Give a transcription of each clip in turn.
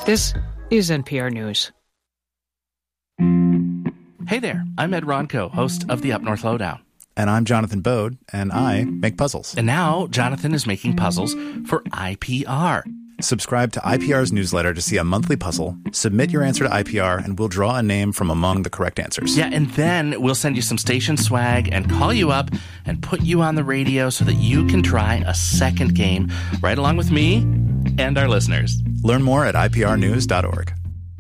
This is NPR News. Hey there, I'm Ed Ronco, host of the Up North Lowdown. And I'm Jonathan Bode, and I make puzzles. And now Jonathan is making puzzles for IPR. Subscribe to IPR's newsletter to see a monthly puzzle, submit your answer to IPR, and we'll draw a name from among the correct answers. Yeah, and then we'll send you some station swag and call you up and put you on the radio so that you can try a second game right along with me and our listeners. Learn more at iprnews.org.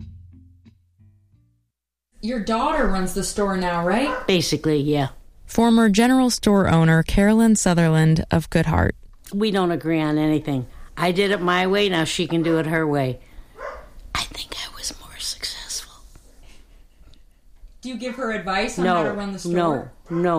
Your daughter runs the store now, right? Basically, yeah. Former general store owner Carolyn Sutherland of Goodheart. We don't agree on anything. I did it my way, now she can do it her way. I think I was more successful. Do you give her advice on how to run the store?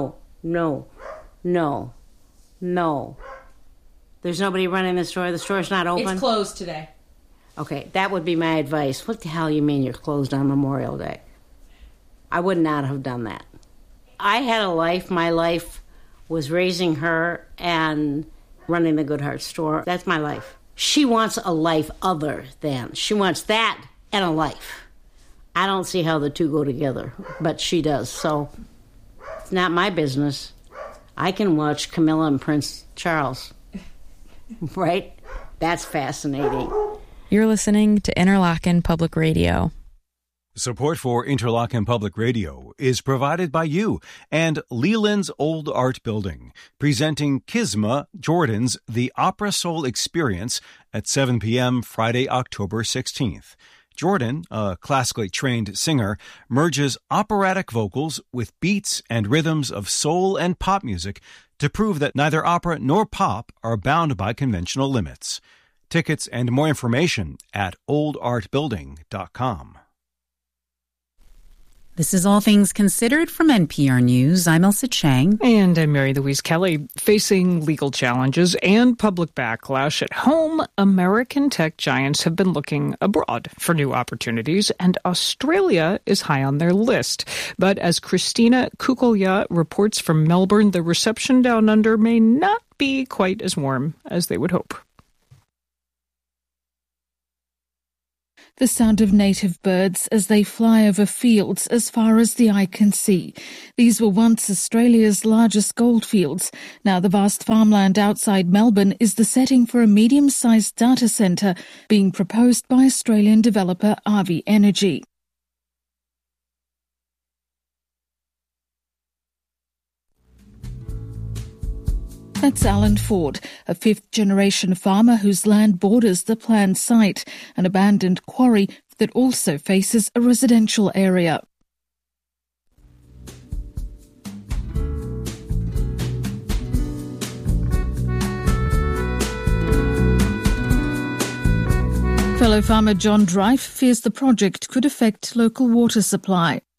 No. There's nobody running the store. The store's not open. It's closed today. Okay, that would be my advice. What the hell you mean you're closed on Memorial Day? I would not have done that. I had a life. My life was raising her and running the Goodheart store. That's my life. She wants a life other than. She wants that and a life. I don't see how the two go together, but she does. So it's not my business. I can watch Camilla and Prince Charles. Right? That's fascinating. You're listening to Interlochen Public Radio. Support for Interlochen Public Radio is provided by you and Leland's Old Art Building, presenting Kisma Jordan's The Opera Soul Experience at 7 p.m. Friday, October 16th. Jordan, a classically trained singer, merges operatic vocals with beats and rhythms of soul and pop music to prove that neither opera nor pop are bound by conventional limits. Tickets and more information at oldartbuilding.com. This is All Things Considered from NPR News. I'm Elsa Chang. And I'm Mary Louise Kelly. Facing legal challenges and public backlash at home, American tech giants have been looking abroad for new opportunities, and Australia is high on their list. But as Christina Kukulya reports from Melbourne, the reception down under may not be quite as warm as they would hope. The sound of native birds as they fly over fields as far as the eye can see. These were once Australia's largest goldfields. Now the vast farmland outside Melbourne is the setting for a medium-sized data centre being proposed by Australian developer Avi Energy. That's Alan Ford, a fifth-generation farmer whose land borders the planned site, an abandoned quarry that also faces a residential area. Fellow farmer John Drive fears the project could affect local water supply.